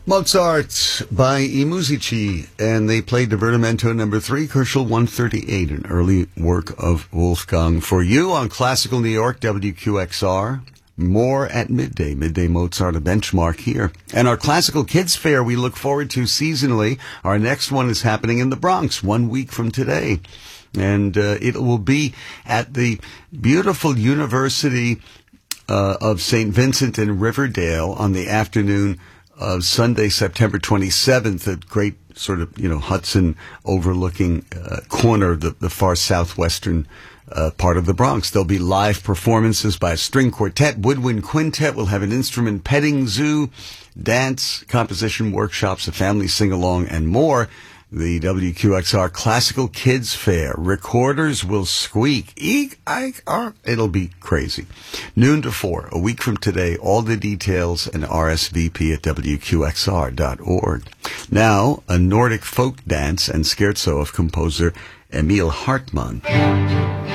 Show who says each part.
Speaker 1: Mozart by I Musici, and they played Divertimento number 3, Herschel 138, an early work of Wolfgang. For you on Classical New York, WQXR. More at midday Mozart, a benchmark here. And our Classical Kids Fair we look forward to seasonally. Our next one is happening in the Bronx 1 week from today. And it will be at the beautiful University of St. Vincent in Riverdale on the afternoon of Sunday, September 27th, a great sort of, Hudson overlooking corner, the far southwestern part of the Bronx. There'll be live performances by a string quartet, woodwind quintet. We'll have an instrument petting zoo, dance, composition workshops, a family sing-along, and more. The WQXR Classical Kids Fair. Recorders will squeak. Eek, ike, ark. It'll be crazy. Noon to 4, a week from today. All the details and RSVP at WQXR.org. Now, a Nordic folk dance and scherzo of composer Emil Hartmann.